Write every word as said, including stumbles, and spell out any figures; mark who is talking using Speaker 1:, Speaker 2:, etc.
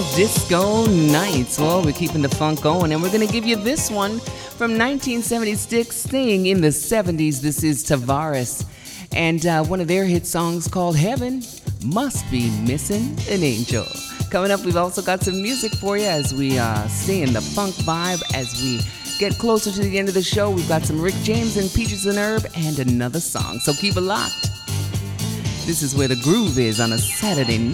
Speaker 1: Disco Nights. Well, we're keeping the funk going, and we're going to give you this one from nineteen seventy-six, staying in the seventies. This is Tavares, and uh, one of their hit songs called Heaven Must Be Missing an Angel. Coming up, we've also got some music for you as we uh, stay in the funk vibe. As we get closer to the end of the show, we've got some Rick James and Peaches and Herb and another song. So keep it locked. This is where the groove is on a Saturday night.